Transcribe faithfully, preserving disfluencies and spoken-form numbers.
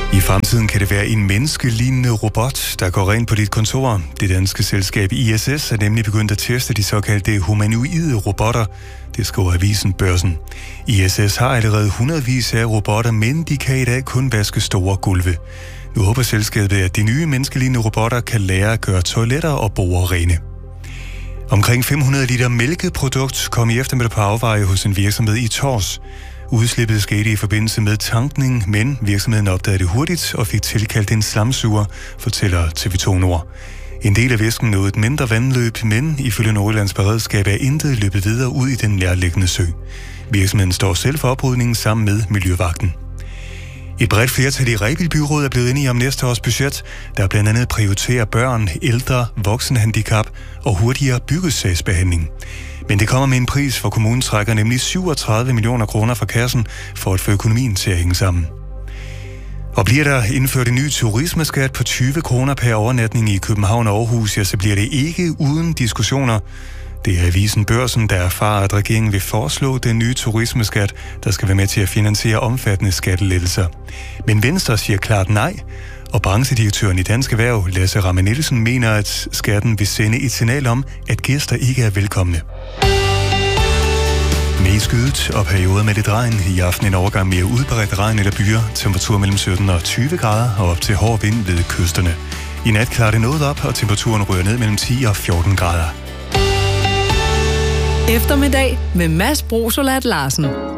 I fremtiden kan det være en menneskelignende robot, der går rent på dit kontor. Det danske selskab I S S er nemlig begyndt at teste de såkaldte humanoide robotter. Det skriver avisen Børsen. I S S har allerede hundredvis af robotter, men de kan i dag kun vaske store gulve. Nu håber selskabet, at de nye menneskelignende robotter kan lære at gøre toiletter og borde rene. Omkring fem hundrede liter mælkeprodukt kom i eftermiddag på afveje hos en virksomhed i Tårs. Udslippet skete i forbindelse med tankning, men virksomheden opdagede det hurtigt og fik tilkaldt en slamsuger, fortæller T V to Nord. En del af væsken nåede et mindre vandløb, men ifølge Nordjyllands Beredskab er intet løbet videre ud i den nærliggende sø. Virksomheden står selv for oprydningen sammen med Miljøvagten. Et bredt flertal i Rebild Byråd er blevet enige om næste års budget, der blandt andet prioriterer børn, ældre, voksenhandicap og hurtigere byggesagsbehandling. Men det kommer med en pris, for kommunen trækker nemlig syvogtredive millioner kroner fra kassen for at få økonomien til at hænge sammen. Og bliver der indført en ny turismeskat på tyve kroner per overnatning i København og Aarhus, ja, så bliver det ikke uden diskussioner. Det er avisen Børsen, der erfarer, at regeringen vil foreslå den nye turismeskat, der skal være med til at finansiere omfattende skattelettelser. Men Venstre siger klart nej, og branchedirektøren i Dansk Erhverv, Lasse Ramme Nielsen, mener, at skatten vil sende et signal om, at gæster ikke er velkomne. Med skydet og perioder med lidt regn. I aften en overgang mere udbredt regn eller byer. Temperatur mellem sytten og tyve grader og op til hård vind ved kysterne. I nat klarer det noget op, og temperaturen ryger ned mellem ti og fjorten grader. Eftermiddag med Mads Brosolat Larsen.